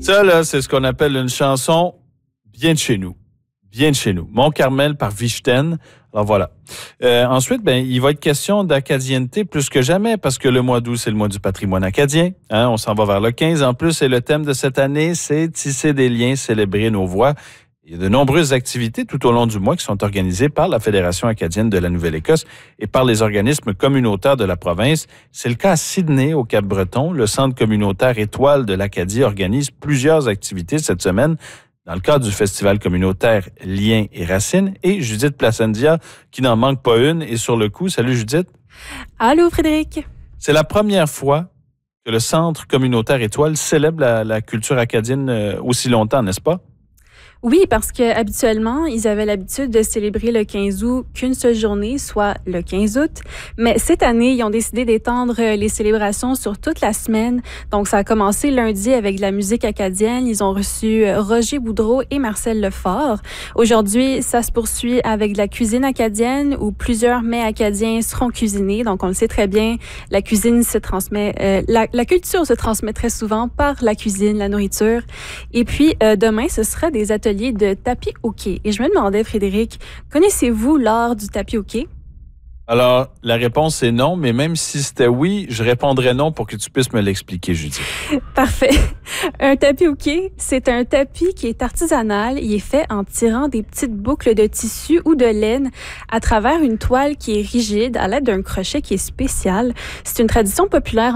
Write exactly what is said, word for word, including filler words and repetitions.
Ça, là, c'est ce qu'on appelle une chanson bien de chez nous. Bien de chez nous. Mont-Carmel par Vichten. Alors voilà. Euh, ensuite, ben, il va être question d'acadienneté plus que jamais parce que le mois d'août, c'est le mois du patrimoine acadien. Hein, on s'en va vers le quinze. En plus, et le thème de cette année, c'est tisser des liens, célébrer nos voix. Il y a de nombreuses activités tout au long du mois qui sont organisées par la Fédération acadienne de la Nouvelle-Écosse et par les organismes communautaires de la province. C'est le cas à Sydney, au Cap-Breton. Le Centre communautaire Étoile de l'Acadie organise plusieurs activités cette semaine dans le cadre du festival communautaire Liens et Racines. Et Judith Placendia, qui n'en manque pas une, est sur le coup. Salut Judith. Allô Frédéric. C'est la première fois que le Centre communautaire Étoile célèbre la, la culture acadienne euh, aussi longtemps, n'est-ce pas? Oui, parce qu'habituellement, ils avaient l'habitude de célébrer le quinze août qu'une seule journée, soit le quinze août. Mais cette année, ils ont décidé d'étendre les célébrations sur toute la semaine. Donc, ça a commencé lundi avec de la musique acadienne. Ils ont reçu Roger Boudreau et Marcel Lefort. Aujourd'hui, ça se poursuit avec de la cuisine acadienne où plusieurs mets acadiens seront cuisinés. Donc, on le sait très bien, la cuisine se transmet, euh, la, la culture se transmet très souvent par la cuisine, la nourriture. Et puis, euh, demain, ce sera des ateliers de tapis hockey. Et je me demandais, Frédéric, connaissez-vous l'art du tapis hockey? Alors, la réponse est non, mais même si c'était oui, je répondrais non pour que tu puisses me l'expliquer, Judith. Parfait. Un tapis hockey, c'est un tapis qui est artisanal. Il est fait en tirant des petites boucles de tissu ou de laine à travers une toile qui est rigide à l'aide d'un crochet qui est spécial. C'est une tradition populaire